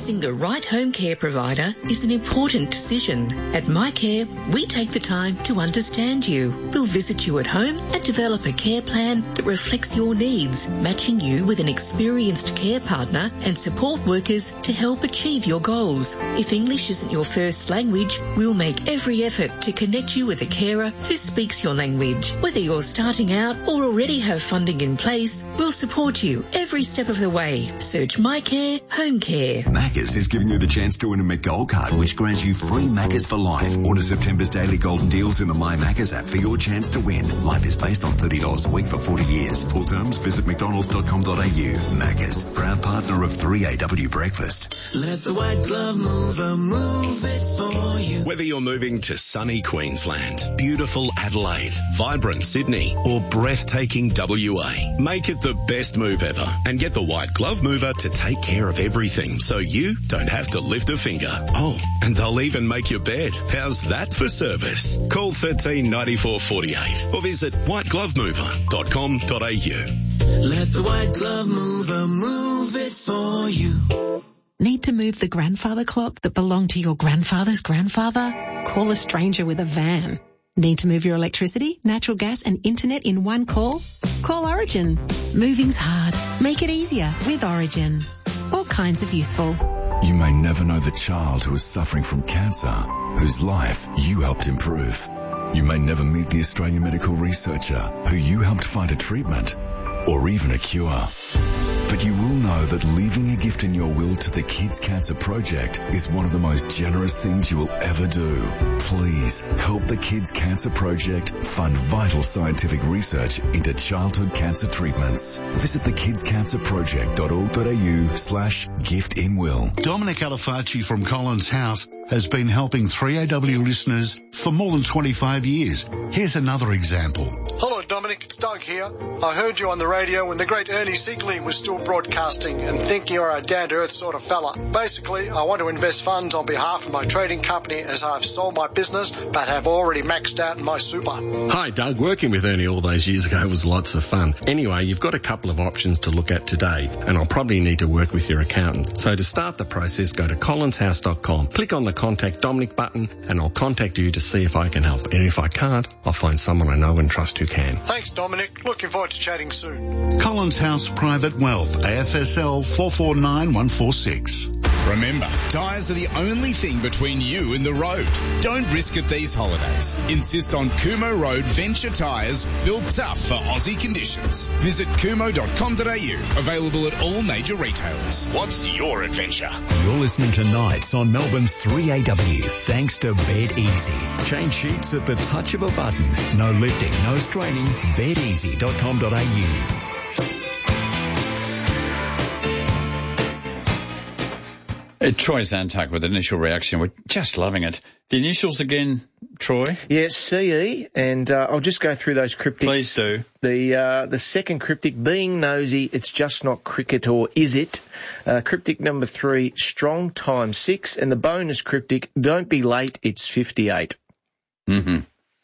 Choosing the right home care provider is an important decision. At MyCare, we take the time to understand you. We'll visit you at home and develop a care plan that reflects your needs, matching you with an experienced care partner and support workers to help achieve your goals. If English isn't your first language, we'll make every effort to connect you with a carer who speaks your language. Whether you're starting out or already have funding in place, we'll support you every step of the way. Search MyCare Home Care. Macca's is giving you the chance to win a McGold card, which grants you free Macca's for life. Order September's daily golden deals in the My Macca's app for your chance to win. Life is based on $30 a week for 40 years. Full terms, visit mcdonalds.com.au. Macca's, proud partner of 3AW Breakfast. Let the white glove mover move it for you. Whether you're moving to sunny Queensland, beautiful Adelaide, vibrant Sydney, or breathtaking WA, make it the best move ever and get the white glove mover to take care of everything so you don't have to lift a finger. Oh, and they'll even make your bed. How's that for service? Call 13 94 48 or visit whiteglovemover.com.au. Let the white glove mover move it for you. Need to move the grandfather clock that belonged to your grandfather's grandfather? Call a stranger with a van. Need to move your electricity, natural gas and internet in one call? Call Origin. Moving's hard. Make it easier with Origin. All kinds of useful. You may never know the child who is suffering from cancer, whose life you helped improve. You may never meet the Australian medical researcher who you helped find a treatment or even a cure. But you will know that leaving a gift in your will to the Kids Cancer Project is one of the most generous things you will ever do. Please help the Kids Cancer Project fund vital scientific research into childhood cancer treatments. Visit thekidscancerproject.org.au/giftinwill. Dominic Alifacci from Collins House has been helping 3AW listeners for more than 25 years. Here's another example. Hello, Dominic. It's Doug here. I heard you on the radio when the great Ernie Sigley was still broadcasting and think you're a down-to-earth sort of fella. Basically, I want to invest funds on behalf of my trading company as I've sold my business but have already maxed out my super. Hi, Doug. Working with Ernie all those years ago was lots of fun. Anyway, you've got a couple of options to look at today, and I'll probably need to work with your accountant. So to start the process, go to collinshouse.com, click on the Contact Dominic button, and I'll contact you to see if I can help. And if I can't, I'll find someone I know and trust who can. Thanks, Dominic. Looking forward to chatting soon. Collins House Private Wealth, AFSL 449146. Remember, tyres are the only thing between you and the road. Don't risk it these holidays. Insist on Kumo Road Venture tyres, built tough for Aussie conditions. Visit kumo.com.au, available at all major retailers. What's your adventure? You're listening to Nights on Melbourne's 3AW, thanks to Bed Easy. Change sheets at the touch of a button. No lifting, no straining. bedeasy.com.au. Troy Zantuck with initial reaction. We're just loving it. The initials again, Troy? Yes, CE, and I'll just go through those cryptics. Please do. The second cryptic, being nosy, it's just not cricket, or is it? Cryptic number 3, strong times 6, and the bonus cryptic, don't be late, it's 58. Mm-hmm.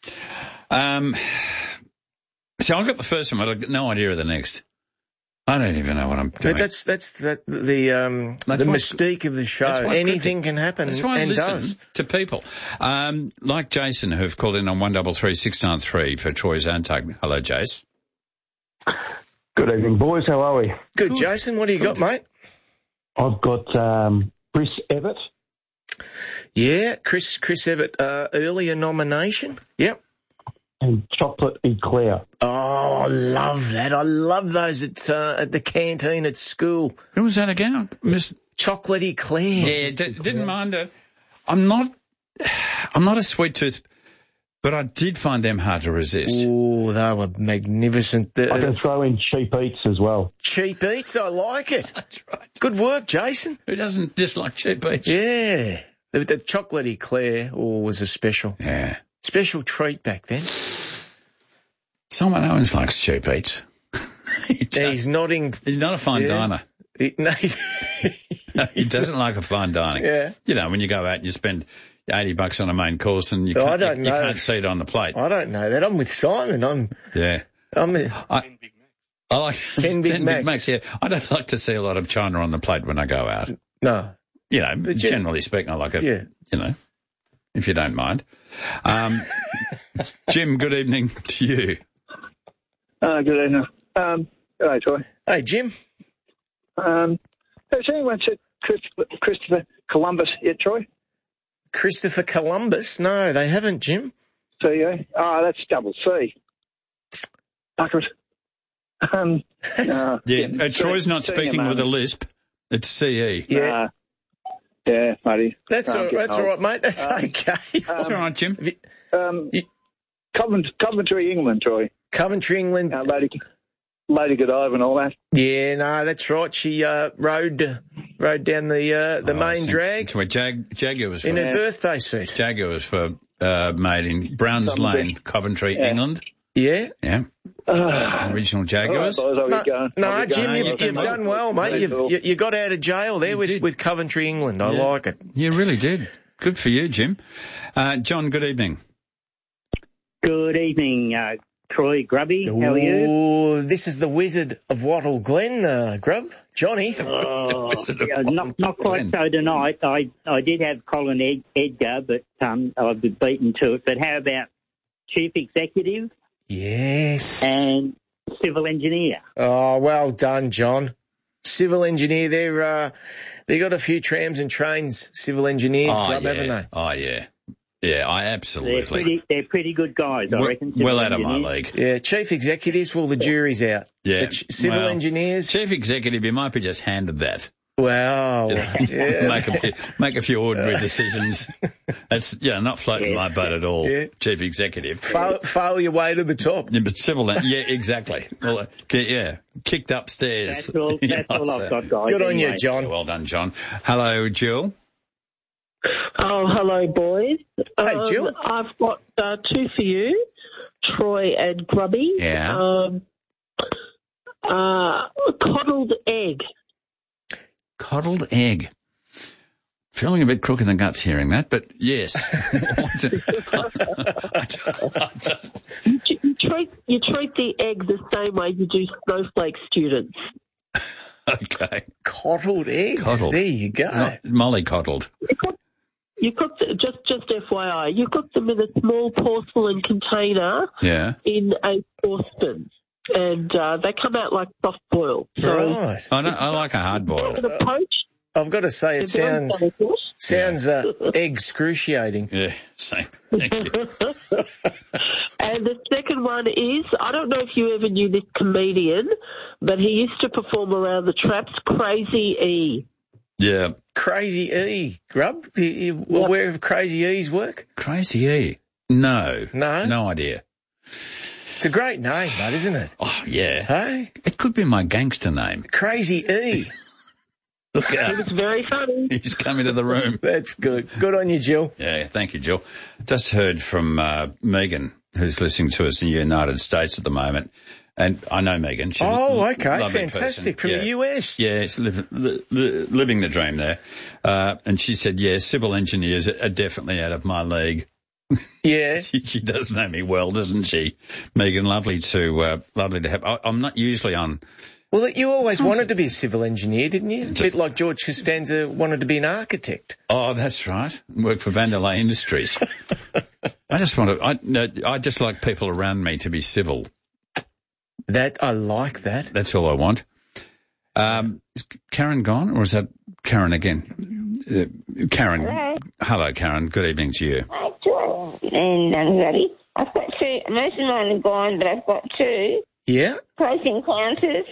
So I got the first one, but I've got no idea of the next. I don't even know what I'm doing. But that's the mystique of the show. Anything can happen, that's why and I listen does. to people. Like Jason, who've called in on 133 693 for Troy Zantuck. Hello, Jace. Good evening, boys. How are we? Good, Jason. What do you got, mate? I've got Chris Evett. Yeah, Chris Evett, earlier nomination. Yep. And chocolate eclair. Oh, I love that. I love those at the canteen at school. Who was that again? Chocolate eclair. Yeah, didn't mind it. I'm not a sweet tooth, but I did find them hard to resist. Oh, they were magnificent. I can throw in cheap eats as well. Cheap eats, I like it. That's right. Good work, Jason. Who doesn't dislike cheap eats? Yeah. The chocolate eclair was a special. Yeah. Special treat back then. Someone owns likes cheap eats. He's nodding. He's not a fine diner. No, he doesn't like a fine dining. Yeah. You know, when you go out and you spend $80 on a main course and you can't see it on the plate. I don't know that. I'm with Simon. I like 10 Big Macs. Yeah. I don't like to see a lot of china on the plate when I go out. No. You know, but generally speaking, I like it, you know, if you don't mind. Jim, good evening to you. Good evening. Hello, Troy. Hey, Jim. Has anyone said Christopher Columbus yet, Troy? Christopher Columbus? No, they haven't, Jim. C-E? Oh, that's double C. Bucket. Troy's not speaking with a lisp. It's C-E. Yeah. Yeah, buddy. That's all right, mate. That's okay. That's all right, Jim. Coventry, England, Troy. Coventry, England. Lady Godiva and all that. Yeah, no, that's right. She rode down the main drag. That's where Jaguar was in her birthday suit. Jaguar was made in Browns Lane, Coventry, England. Yeah. Yeah. Original Jaguars. No, Jim, you've done well, mate. You got out of jail there with Coventry, England. I like it. You really did. Good for you, Jim. John, good evening. Good evening, Troy, Grubby. How are you? Oh, this is the Wizard of Wattle Glen, Grub. Johnny. Not quite so tonight. I did have Colin Edgar, but I've been beaten to it. But how about Chief Executive? Yes. And Civil Engineer. Oh, well done, John. Civil Engineer, they got a few trams and trains, Civil Engineers Club, haven't they? Oh, yeah. Yeah, absolutely. They're pretty good guys, I reckon. Well out of my league. Yeah, Chief Executives, well, the jury's out. Yeah. Civil Engineers. Chief Executive, you might be just handed that. Wow. Yeah. Make a few ordinary decisions. That's, not floating my boat at all. Yeah. Chief Executive. Fail your way to the top. Yeah, but civil, exactly. Well, kicked upstairs. That's all I've got, guys. Good on you, John. Well done, John. Hello, Jill. Oh, hello, boys. Hey, Jill. I've got two for you, Troy and Grubby. Yeah. Coddled egg. Coddled egg. Feeling a bit crook in the guts hearing that, but yes. You treat the egg the same way you do snowflake students. Okay. Coddled eggs. Coddled. There you go. Mollycoddled. You cook just FYI. You cook them in a small porcelain container. Yeah. In a saucepan, and they come out like soft boiled. So right. I like a hard boiled. I've got to say, it sounds excruciating. Yeah, same. Thank you. And the second one is, I don't know if you ever knew this comedian, but he used to perform around the traps, Crazy E. Yeah. Crazy E. Grub, you aware of Crazy E's work? Crazy E? No. No? No idea. It's a great name, mate, isn't it? Oh, yeah. Hey? It could be my gangster name. Crazy E. Look out. It was very funny. He's come into the room. That's good. Good on you, Jill. Yeah, thank you, Jill. Just heard from Megan, who's listening to us in the United States at the moment. And I know Megan. She's okay. Fantastic. Person. From the US. Yeah, she's living the dream there. And she said, civil engineers are definitely out of my league. Yeah. She does know me well, doesn't she? Megan, lovely to have. I'm not usually on. Well, you always wanted to be a civil engineer, didn't you? A bit like George Costanza wanted to be an architect. Oh, that's right. Worked for Vanderlei Industries. I just like people around me to be civil. I like that. That's all I want. Is Karen gone, or is that Karen again? Karen. Hello, Karen. Good evening to you. Hi, Joel and everybody. I've got two. Most of mine are gone, but I've got two. Yeah? Close Encounters.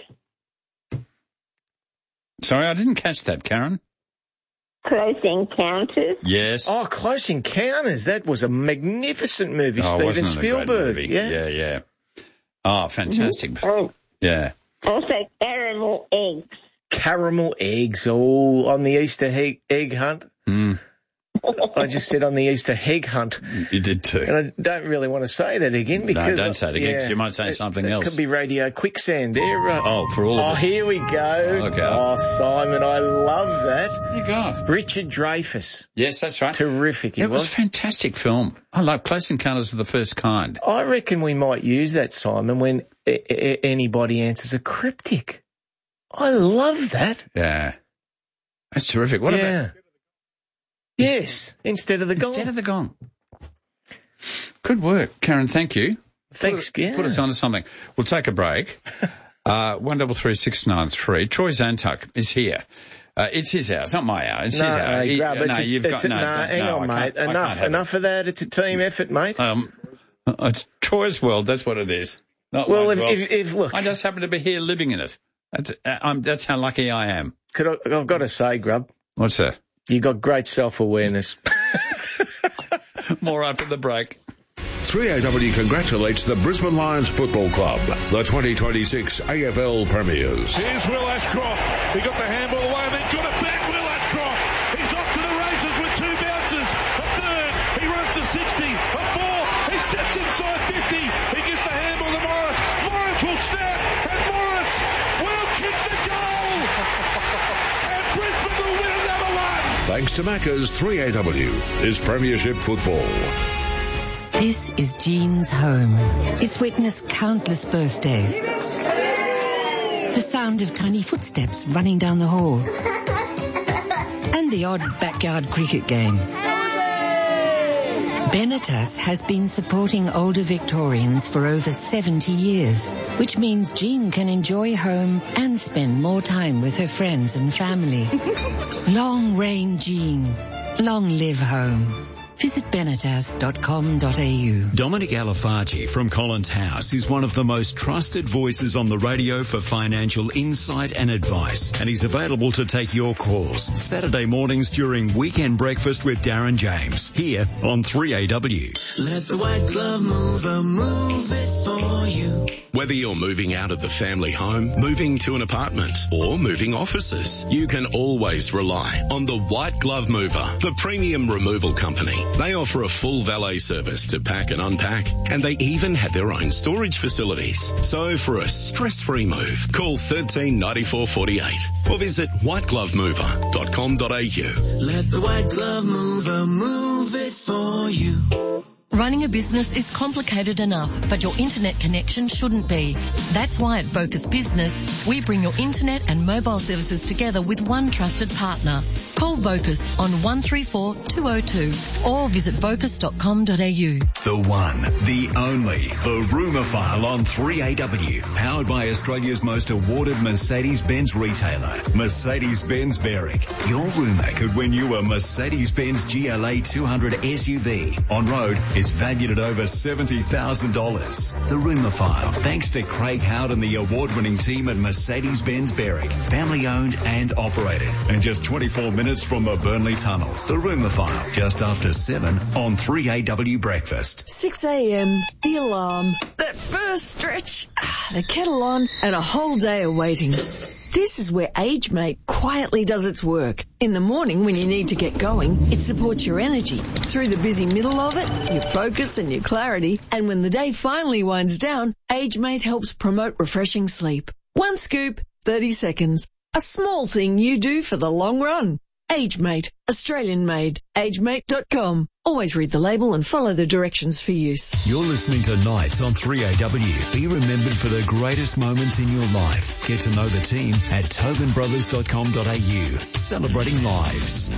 Sorry, I didn't catch that, Karen. Close Encounters. Yes. Oh, Close Encounters. That was a magnificent movie, Steven wasn't it Spielberg. A great movie? Yeah. Oh, fantastic. Mm-hmm. Yeah. Also, caramel eggs. Caramel eggs. Oh, on the Easter egg hunt. Mm. I just said on the Easter egg hunt. You did too. And I don't really want to say that again because... No, don't say it again because you might say something else. It could be radio quicksand there. For all of us. Oh, here we go. Okay. Oh, Simon, I love that. You got Richard Dreyfuss. Yes, that's right. Terrific. It was a fantastic film. I like Close Encounters of the First Kind. I reckon we might use that, Simon, when anybody answers a cryptic. I love that. Yeah. That's terrific. What Yes, instead of the gong. Instead of the gong. Good work, Karen. Thank you. Thanks, Put us on to something. We'll take a break. 133693. Troy Zantuck is here. It's his house, not my house. It's his house. Hang on, mate. Enough of that. It's a team effort, mate. It's Troy's world. That's what it is. Well, if look, I just happen to be here living in it. That's how lucky I am. I've got to say, Grub. What's that? You got great self-awareness. More after the break. 3AW congratulates the Brisbane Lions Football Club, the 2026 AFL Premiers. Here's Will Ashcroft. He got the handball away and then got it back. Will Ashcroft. He's off to the races with 2 bounces. A third. He runs to 60. A fourth. He steps inside 50. He gives the handball to Morris. Morris will snap. And Morris will kick the goal. And Brisbane will win another one. Thanks to Macca's, 3AW is Premiership Football. This is Jean's home. It's witnessed countless birthdays. The sound of tiny footsteps running down the hall. And the odd backyard cricket game. Benetas has been supporting older Victorians for over 70 years, which means Jean can enjoy home and spend more time with her friends and family. Long reign Jean. Long live home. Visit benetas.com.au. Dominic Alifargi from Collins House is one of the most trusted voices on the radio for financial insight and advice, and he's available to take your calls Saturday mornings during Weekend Breakfast with Darren James, here on 3AW. Let the white glove mover move it for you. Whether you're moving out of the family home, moving to an apartment, or moving offices, you can always rely on the White Glove Mover, the premium removal company. They offer a full valet service to pack and unpack, and they even have their own storage facilities. So for a stress-free move, call 13 94 48 or visit whiteglovemover.com.au. Let the white glove mover move it for you. Running a business is complicated enough, but your internet connection shouldn't be. That's why at Vocus Business, we bring your internet and mobile services together with one trusted partner. Call Vocus on 134 202 or visit vocus.com.au. The one, the only, the Rumour File on 3AW, powered by Australia's most awarded Mercedes-Benz retailer, Mercedes-Benz Berwick. Your rumour could win you a Mercedes-Benz GLA 200 SUV. On road, it's valued at over $70,000. The Rumour File, thanks to Craig Howard and the award-winning team at Mercedes-Benz Berwick, family-owned and operated, and just 24 minutes from the Burnley Tunnel. The Rumour File, just after 7 on 3AW Breakfast. 6 a.m, the alarm, that first stretch, the kettle on, and a whole day of waiting. This is where AgeMate quietly does its work. In the morning when you need to get going, it supports your energy. Through the busy middle of it, your focus and your clarity. And when the day finally winds down, AgeMate helps promote refreshing sleep. One scoop, 30 seconds. A small thing you do for the long run. AgeMate, Australian made. AgeMate.com. Always read the label and follow the directions for use. You're listening to Nights on 3AW. Be remembered for the greatest moments in your life. Get to know the team at toganbrothers.com.au. Celebrating lives.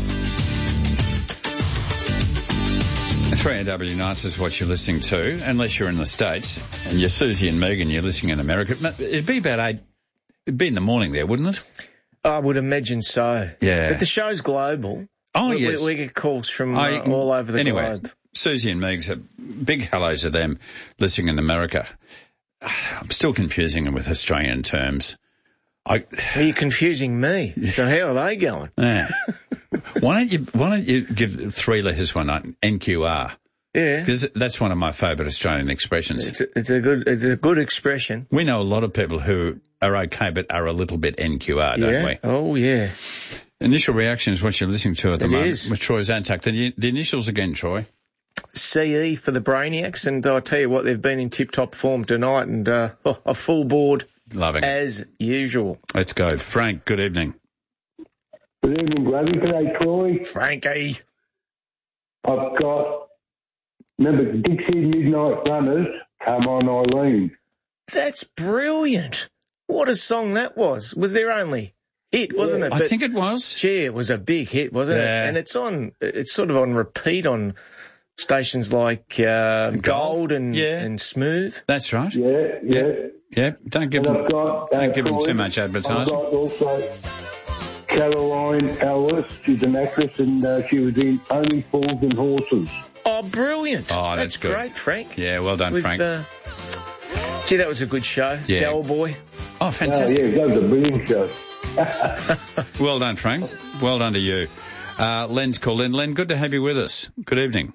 3AW Nights is what you're listening to, unless you're in the States. And you're Susie and Megan, you're listening in America. It'd be about 8, it'd be in the morning there, wouldn't it? I would imagine so. Yeah. But the show's global. Oh, yes. We get calls from all over the globe. Susie and Megs, big hello to them listening in America. I'm still confusing them with Australian terms. Are you confusing me? So how are they going? Yeah. Why don't you give 3 letters one night, NQR? Yeah. Because that's one of my favourite Australian expressions. It's a good expression. We know a lot of people who are okay but are a little bit NQR, don't we? Oh, yeah. Initial reaction is what you're listening to at the moment with Troy Zantuck. The initials again, Troy? CE for the Brainiacs, and I'll tell you what, they've been in tip-top form tonight, and a full board. Loving as usual. Let's go. Frank, good evening. Good evening, Grubby. G'day, Troy. Frankie. I've got, remember, Dixie Midnight Runners, Come On Eileen. That's brilliant. What a song that was. Was there only hit, wasn't it? I think it was. Gee, it was a big hit, wasn't it? And it's sort of on repeat on stations like Gold and Smooth. That's right. Yeah. Don't give them too much advertising. I've got also Caroline Ellis. She's an actress, and she was in Only Fools and Horses. Oh, brilliant. Oh, that's good. Great, Frank. Yeah, well done, Frank. Gee, that was a good show. Yeah. Dell Boy. Oh, fantastic. Oh, yeah, that was a brilliant show. Well done, Frank. Well done to you. Len's called in. Len, good to have you with us. Good evening.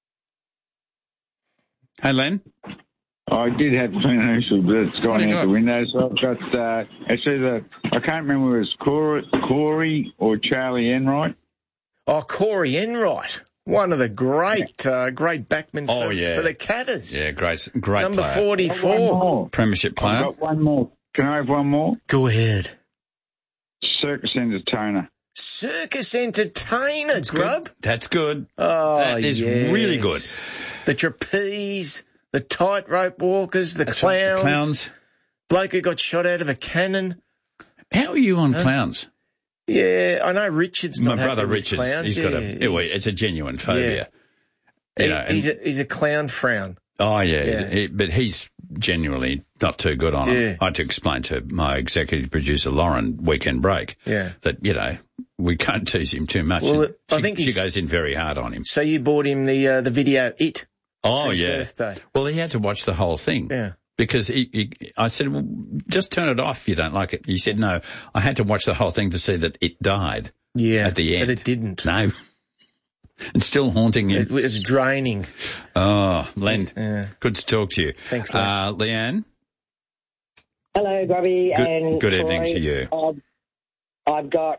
Hey, Len. I did have Clint Eastwood, but it's gone out the window. So I've got, it's either, I can't remember if it was Corey or Charlie Enright. Oh, Corey Enright. One of the great backmen for the Catters. Yeah, great Number player. 44. Premiership player. I've got one more. Can I have one more? Go ahead. Circus Entertainer. Circus Entertainer, Grub. That's good. Oh, that is really good. The trapeze, the tightrope walkers, the clowns. Clowns. Bloke who got shot out of a cannon. How are you on clowns? Yeah, I know Richard's not My brother happy with Richard's, clowns. he's got it's a genuine phobia. Yeah. He's a clown frown. Oh, yeah. But he's genuinely not too good on him. I had to explain to my executive producer, Lauren, Weekend Break, that, we can't tease him too much. Well, I think she goes in very hard on him. So you bought him the video It for his yeah. birthday. Well, he had to watch the whole thing. Yeah. Because I said, well, just turn it off if you don't like it. He said, no, I had to watch the whole thing to see that it died at the end. But it didn't. No. It's still haunting him. It was draining. Oh, Len, good to talk to you. Thanks, Len. Leanne? Hello, Grubby. Good evening to you. I've got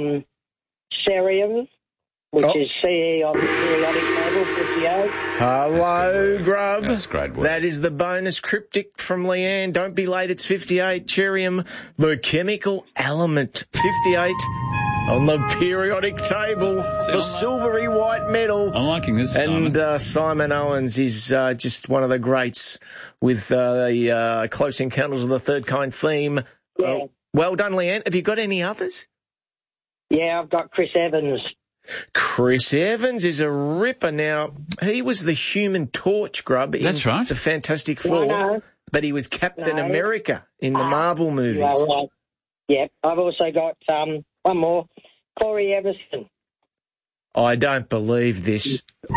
Cerium, which is CE on the periodic table, 58. Hello, Grub. That's great work. That is the bonus cryptic from Leanne. Don't be late, it's 58. Cerium, the chemical element, 58. On the periodic table, the silvery white metal. I'm liking this, And Simon Owens is just one of the greats with the Close Encounters of the Third Kind theme. Yeah. Well done, Leanne. Have you got any others? Yeah, I've got Chris Evans. Chris Evans is a ripper. Now, he was the Human Torch, Grub, in That's right. the Fantastic Four. No. But he was Captain America in the Marvel movies. Yeah, right. Yep. I've also got one more, Corey Everson. I don't believe this.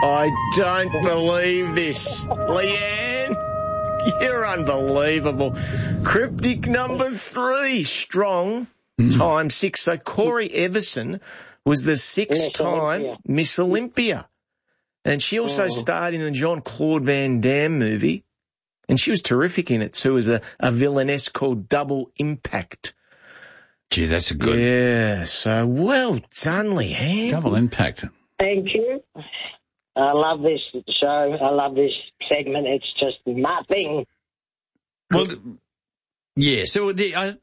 Leanne, you're unbelievable. Cryptic number 3, strong, times 6. So Corey Everson was the 6th time Miss Olympia. And she also starred in the Jean-Claude Van Damme movie. And she was terrific in it too, as a villainess called Double Impact. Gee, that's a good... Yeah, so well done, Leanne. Double Impact. Thank you. I love this show. I love this segment. It's just nothing. Well, yeah, so I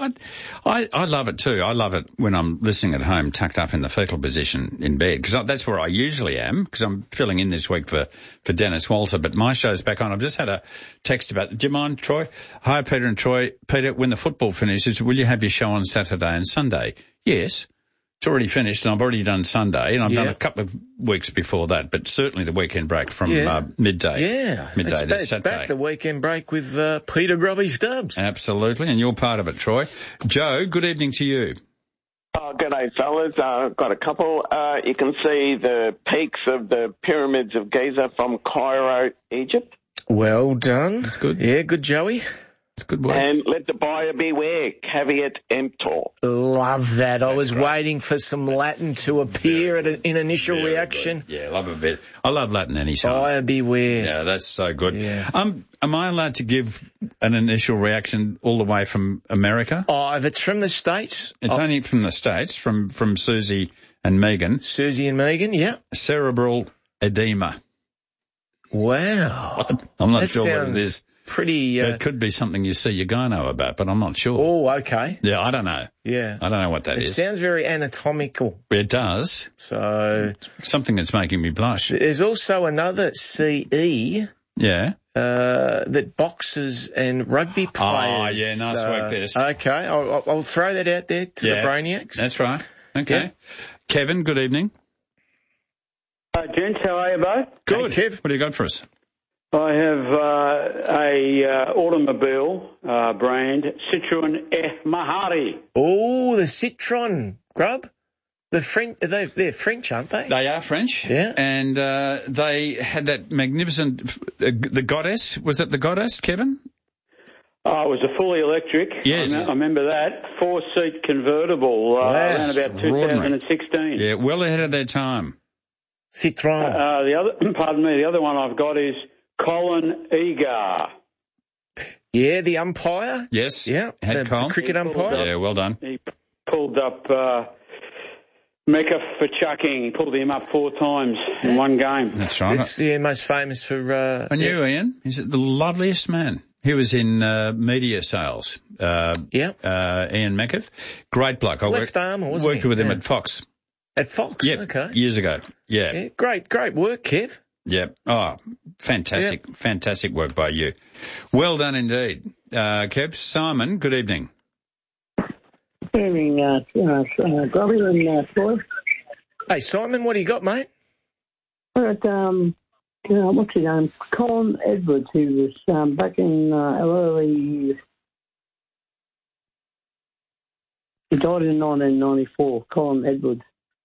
love it too. I love it when I'm listening at home, tucked up in the fetal position in bed, because that's where I usually am, because I'm filling in this week for Dennis Walter, but my show's back on. I've just had a text about, do you mind, Troy? Hi, Peter and Troy. Peter, when the football finishes, will you have your show on Saturday and Sunday? Yes. It's already finished, and I've already done Sunday, and I've done a couple of weeks before that, but certainly the weekend break from midday. Yeah, midday to it's Saturday. back the weekend break with Peter Grubby Stubbs. Absolutely, and you're part of it, Troy. Joe, good evening to you. Oh, g'day, fellas. Got a couple. You can see the peaks of the pyramids of Giza from Cairo, Egypt. Well done. That's good. Yeah, good, Joey. That's good work. And let the buyer beware, caveat emptor. Love that. I was waiting for some Latin to appear in initial reaction. Good. Yeah, love a bit. I love Latin anytime. Buyer beware. Yeah, that's so good. Yeah. Am I allowed to give an initial reaction all the way from America? Oh, if it's from the States. It's only from the States, from Susie and Megan. Susie and Megan, yeah. Cerebral edema. Wow. I'm not sure what it is. Pretty... it could be something you see your gyno about, but I'm not sure. Oh, okay. Yeah, I don't know. Yeah. I don't know what that is. It sounds very anatomical. It does. So... Something that's making me blush. There's also another CE, Yeah. That boxers and rugby players. Oh, yeah, nice work there. Okay, I'll throw that out there to the Brainiacs. That's right. Okay. Yeah. Kevin, good evening. Gents, how are you both? Good. Kev, what do you got for us? I have a automobile brand, Citroen F. Mahari. Oh, the Citroen, Grub. The French, they're French, aren't they? They are French. Yeah. And they had that magnificent, the Goddess. Was it the Goddess, Kevin? Oh, it was a fully electric. Yes. I remember that. 4-seat convertible around about 2016. Yeah, well ahead of their time. Citroen. The other one I've got is Colin Egar. Yeah, the umpire. Yes. Yeah. Head Colin. The cricket umpire. Yeah, well done. He pulled up Mecca for chucking. He pulled him up 4 times in one game. That's right. It's most famous for... and you, Ian, he's the loveliest man. He was in media sales. Ian Metcalf. Great bloke. Left arm, wasn't worked with him at Fox. At Fox? Yep. Okay. Years ago. Yeah. Great work, Kev. Yep. Oh, fantastic. Yep. Fantastic work by you. Well done indeed. Kev. Simon, good evening. Good evening, Grubby and Troy. Hey, Simon, what do you got, mate? What's his name? Colin Edwards, who was back in early years. He died in 1994, Colin Edwards.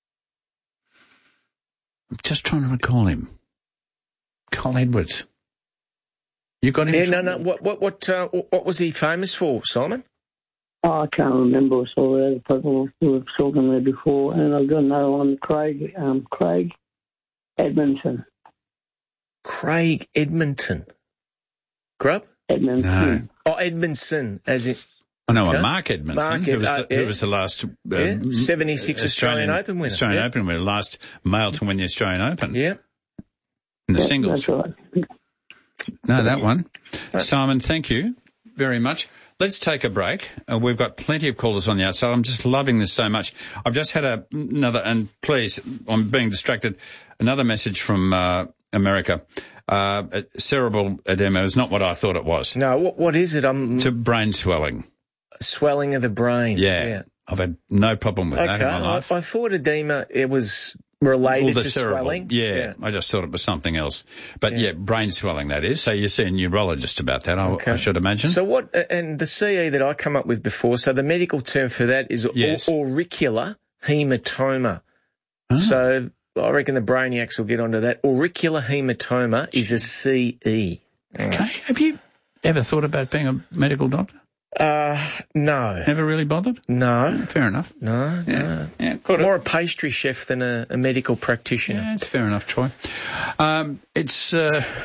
I'm just trying to recall him. Colin Edwards. You got him? Yeah, no. What was he famous for, Simon? Oh, I can't remember. I saw the other people who were talking there before, and I've got another one, Craig Edmonton. Craig Edmonton. Grub? Edmonton. No. Oh, Edmondson, as in... I know Mark Edmondson, who was the last... 76 Australian Open winner. Australian Open winner, last male to win the Australian Open. Yeah. In the singles. That's right. No, that one. Simon, thank you very much. Let's take a break. We've got plenty of callers on the outside. I'm just loving this so much. I've just had another, and please, I'm being distracted, another message from America. Cerebral edema is not what I thought it was. No, what is it? It's a brain swelling. Swelling of the brain. Yeah. I've had no problem with that in my life. I thought edema, it was related to cerebral swelling. Yeah, I just thought it was something else. But brain swelling, that is. So you see a neurologist about that, I should imagine. So what, and the CE that I come up with before, so the medical term for that is auricular hematoma. Oh. So I reckon the brainiacs will get onto that. Auricular hematoma is a CE. Okay. Have you ever thought about being a medical doctor? No. Never really bothered? No. Fair enough. No. Yeah, more a pastry chef than a medical practitioner. Yeah, it's fair enough, Troy. It's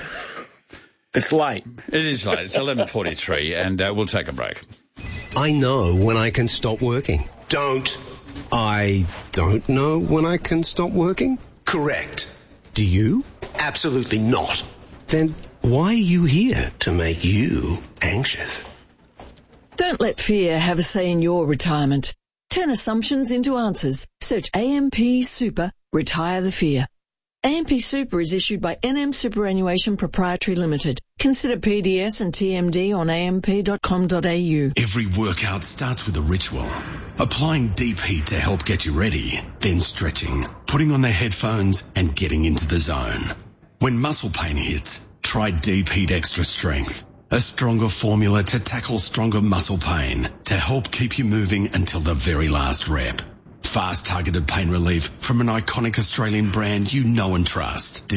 late. It is late. It's 11:43, and we'll take a break. I know when I can stop working. I don't know when I can stop working? Correct. Do you? Absolutely not. Then why are you here? To make you anxious. Don't let fear have a say in your retirement. Turn assumptions into answers. Search AMP Super, retire the fear. AMP Super is issued by NM Superannuation Proprietary Limited. Consider PDS and TMD on amp.com.au. Every workout starts with a ritual. Applying deep heat to help get you ready, then stretching, putting on the headphones and getting into the zone. When muscle pain hits, try Deep Heat Extra Strength. A stronger formula to tackle stronger muscle pain to help keep you moving until the very last rep. Fast targeted pain relief from an iconic Australian brand you know and trust.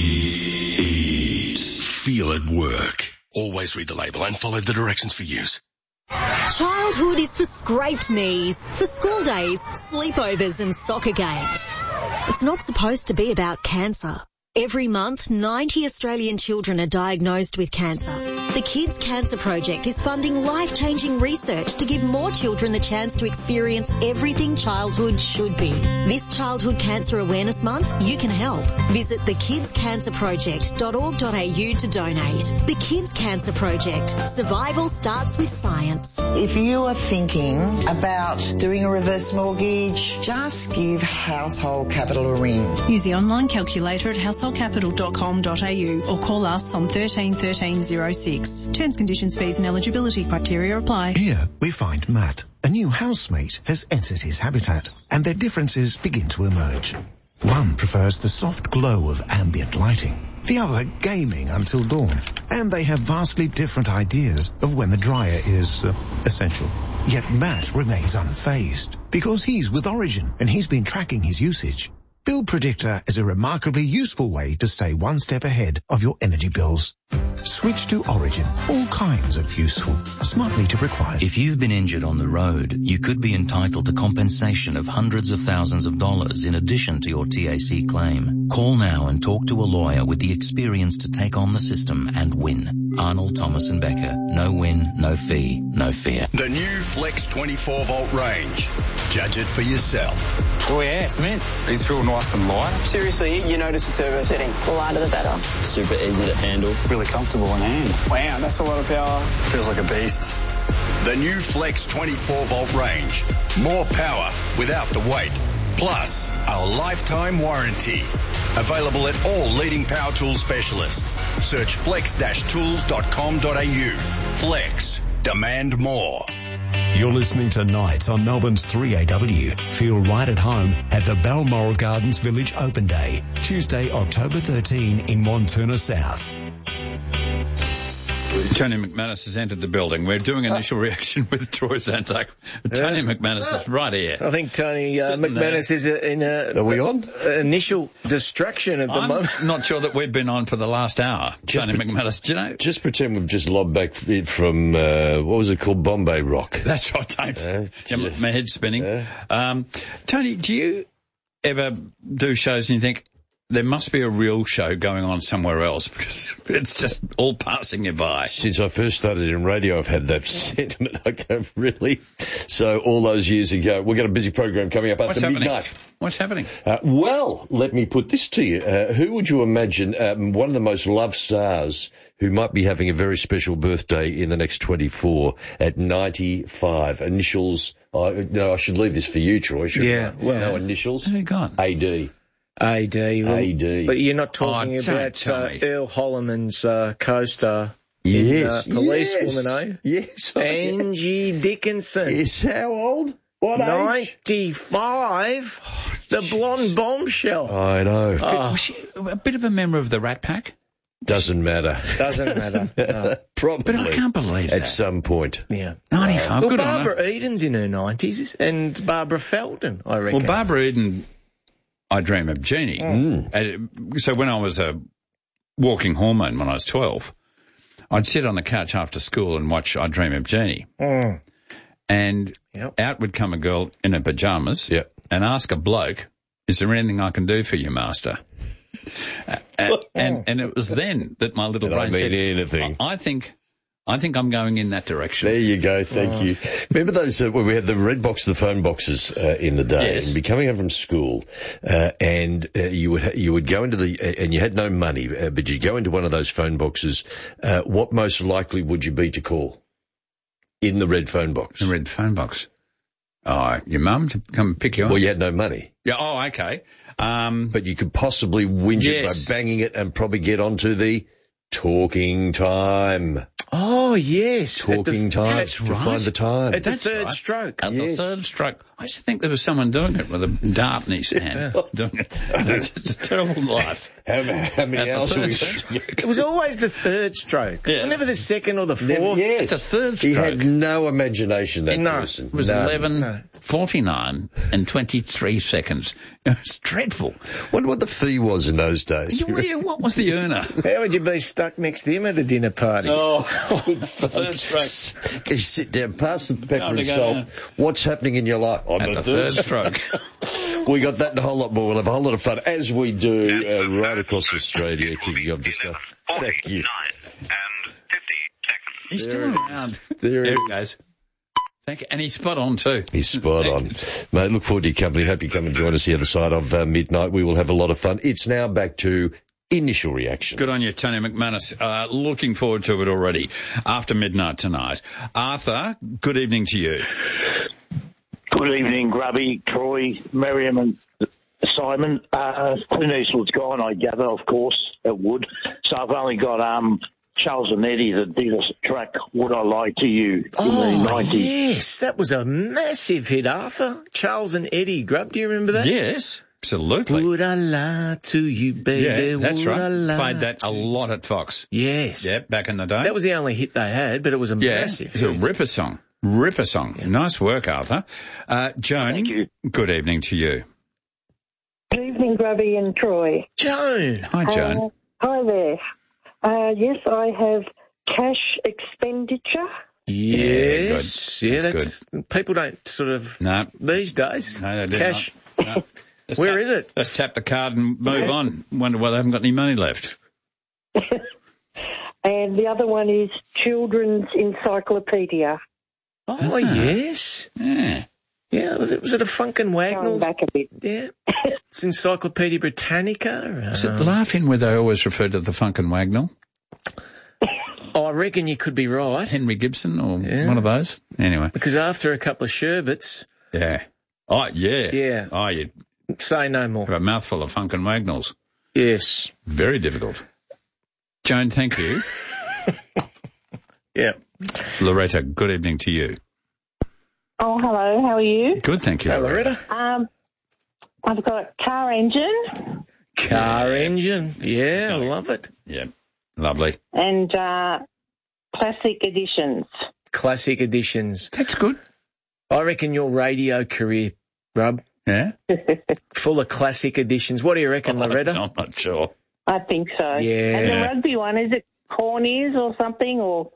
Feel it work. Always read the label and follow the directions for use. Childhood is for scraped knees, for school days, sleepovers and soccer games. It's not supposed to be about cancer. Every month, 90 Australian children are diagnosed with cancer. The Kids Cancer Project is funding life-changing research to give more children the chance to experience everything childhood should be. This Childhood Cancer Awareness Month, you can help. Visit thekidscancerproject.org.au to donate. The Kids Cancer Project. Survival starts with science. If you are thinking about doing a reverse mortgage, just give Household Capital a ring. Use the online calculator at Household aflcapital.com.au or call us on 13 13 06. Terms, conditions, fees and eligibility criteria apply. Here we find Matt. A new housemate has entered his habitat and their differences begin to emerge. One prefers the soft glow of ambient lighting, the other gaming until dawn, and they have vastly different ideas of when the dryer is essential. Yet Matt remains unfazed because he's with Origin and he's been tracking his usage. Bill Predictor is a remarkably useful way to stay one step ahead of your energy bills. Switch to Origin. All kinds of useful. Smart meter required. If you've been injured on the road, you could be entitled to compensation of hundreds of thousands of dollars in addition to your TAC claim. Call now and talk to a lawyer with the experience to take on the system and win. Arnold, Thomas and Becker. No win, no fee, no fear. The new Flex 24-volt range. Judge it for yourself. Oh yeah, it's mint. These feel nice and light. Seriously, you notice the turbo setting. The lighter the better. Super easy to handle. Really comfortable in hand. Wow, that's a lot of power. Feels like a beast. The new Flex 24-volt range. More power without the weight. Plus, a lifetime warranty. Available at all leading power tool specialists. Search flex-tools.com.au. Flex. Demand more. You're listening to Nights on Melbourne's 3AW. Feel right at home at the Balmoral Gardens Village Open Day, Tuesday, October 13 in Montuna South. Tony McManus has entered the building. We're doing initial reaction with Troy Zantuck. Tony McManus is right here. I think Tony McManus is in a... Are we on? Initial distraction at the moment. I'm not sure that we've been on for the last hour. Tony McManus, do you know? Just pretend we've just lobbed back from, what was it called, Bombay Rock. That's right, don't. My head's spinning. Tony, do you ever do shows and you think, there must be a real show going on somewhere else because it's just all passing you by? Since I first started in radio, I've had that sentiment. I go, really? So all those years ago, we've got a busy program coming up after midnight. What's happening? Well, let me put this to you. Who would you imagine one of the most loved stars who might be having a very special birthday in the next 24 at 95? Initials. I should leave this for you, Troy. Yeah. Well, no initials. Who got? AD. AD. But you're not talking about Earl Holliman's co-star. Yes. Policewoman, eh? Yes. Angie Dickinson. Yes. How old? What age? 95. The blonde bombshell. I know. Was she a bit of a member of the Rat Pack? Doesn't matter. No. Probably. But I can't believe that. At some point. Yeah. 95. Well, Barbara Eden's in her 90s, and Barbara Felton, I reckon. Well, Barbara Eden, I Dream of Jeannie. So when I was a walking hormone when I was 12, I'd sit on the couch after school and watch I Dream of Jeannie. And out would come a girl in her pyjamas and ask a bloke, is there anything I can do for you, master? and it was then that my little brain said, anything. I think I'm going in that direction. There you go. Thank you. Remember those when we had the red box, the phone boxes in the day, and you'd be coming home from school, and you would go into and you had no money, but you'd go into one of those phone boxes. What most likely would you be to call in the red phone box? The red phone box. Oh, your mum to come pick you up. Well, you had no money. Yeah. Oh, okay. But you could possibly whinge it by banging it and probably get onto the talking time. Oh, yes. Talking time to find the time. At the third stroke. At the third stroke. I used to think there was someone doing it with a dart in his hand. Doing it. It's a terrible life. How many hours were we? It was always the third stroke. Yeah. Never the second or the fourth. Yes. It's the third stroke. He had no imagination, that person. It was 11:49 and 23 seconds. It was dreadful. Wonder what the fee was in those days. What was the earner? How would you be stuck next to him at a dinner party? Oh, third stroke. Can you sit down, pass the pepper and salt. What's happening in your life? At the third stroke. We got that and a whole lot more. We'll have a whole lot of fun, as we do right across Australia, kicking off just stuff. Thank you. He's still around. There he goes. Thank you. And he's spot on too. He's spot on. Mate, look forward to your company. Hope you come and join us the other side of midnight. We will have a lot of fun. It's now back to initial reaction. Good on you, Tony McManus. Looking forward to it already. After midnight tonight. Arthur, good evening to you. Good evening, Grubby, Troy, Miriam and Simon. Clint Eastwood's gone, I gather, of course, it would. So I've only got Charles and Eddie that did a track, Would I Lie to You, in the 90s. Yes, that was a massive hit, Arthur. Charles and Eddie, Grub, do you remember that? Yes, absolutely. Would I lie to you, baby? Yeah, that's Would right. I lie Played that a lot at Fox. Yes. Yeah, back in the day. That was the only hit they had, but it was a massive hit. hit. It's a ripper song. Ripper song. Yeah. Nice work, Arthur. Joan, thank you. Good evening to you. Good evening, Grubby and Troy. Joan. Hi, Joan. Hi there. Yes, I have cash expenditure. Yes. Yeah, that's good. People don't sort of... No. These days. No, they do Cash. not. No. Where is it? Let's tap the card and move on. Wonder why they haven't got any money left. And the other one is Children's Encyclopedia. Oh, yes. Yeah. Yeah, was it a Funkin' Wagnall? Going back a bit. Yeah. It's Encyclopedia Britannica. Is it laughing where they always refer to the Funkin' Wagnall? Oh, I reckon you could be right. Henry Gibson or one of those? Anyway. Because after a couple of sherbets... Yeah. Oh, yeah. Yeah. Oh, you say no more. Have a mouthful of Funkin' Wagnalls. Yes. Very difficult. Joan, thank you. Yeah. Loretta, good evening to you. Oh, hello. How are you? Good, thank you. Hey, Loretta. I've got car engine. Car engine. Yeah, I love it. Yeah, lovely. And classic editions. Classic editions. That's good. I reckon your radio career, Rub. Yeah? Full of classic editions. What do you reckon, Loretta? I'm not sure. I think so. Yeah. And the rugby one, is it cornies or something, or?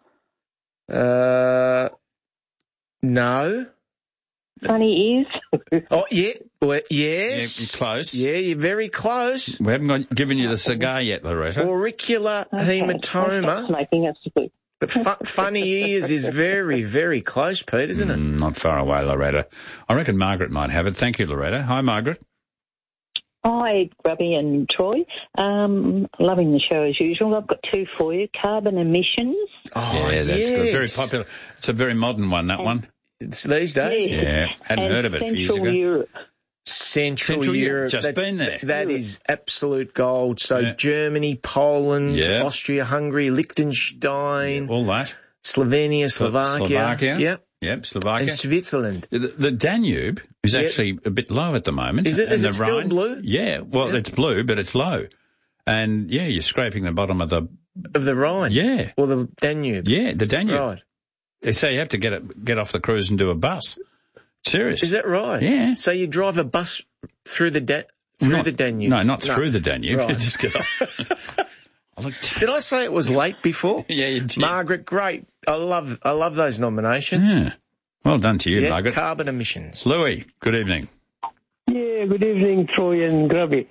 No. Funny ears? Oh, yeah. Well, yes. Yeah, you're close. Yeah, you're very close. We haven't given you the cigar yet, Loretta. Auricular hematoma. Smoking, that's good. But funny ears is very, very close, Pete, isn't it? Not far away, Loretta. I reckon Margaret might have it. Thank you, Loretta. Hi, Margaret. Hi, Grubby and Troy. Loving the show as usual. I've got two for you. Carbon emissions. Oh, yeah, that's good. Very popular. It's a very modern one, that one. It's these days? Yeah. Hadn't heard of it Central years ago. Europe. Central Europe. Just been there. That is absolute gold. So Germany, Poland, Austria, Hungary, Liechtenstein. All that. Slovenia, Slovakia. Yep. Yep, Slovakia. And Switzerland. The Danube is actually a bit low at the moment. Is it? And Is the it still Rhine, blue? Yeah. Well, it's blue, but it's low. And, yeah, you're scraping the bottom of the... Of the Rhine? Yeah. Or the Danube? Yeah, the Danube. Right. They say you have to get off the cruise and do a bus. Serious. Is that right? Yeah. So you drive a bus through the Danube? No, not through the Danube. Right. You just get off. Did I say it was late before? Yeah, you did. Margaret, great. I love those nominations. Yeah. Well done to you, Margaret. Carbon emissions. Louis, good evening. Yeah, good evening, Troy and Grubby.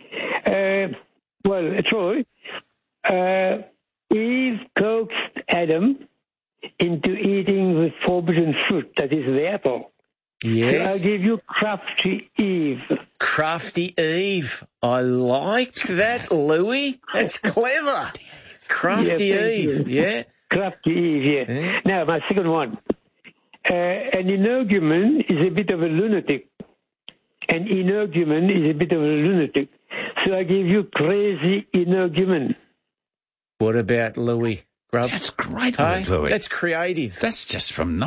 Troy, Eve coaxed Adam into eating the forbidden fruit, that is the apple. Yes. So I'll give you Crafty Eve. Crafty Eve. I like that, Louis. That's clever. Crafty Eve. Yeah. Crafty Eve, yeah. Now, my second one. An energumen is a bit of a lunatic. An energumen is a bit of a lunatic. So I give you crazy energumen. What about Louis? Grub? That's great, Hey? Louis. That's creative. That's just from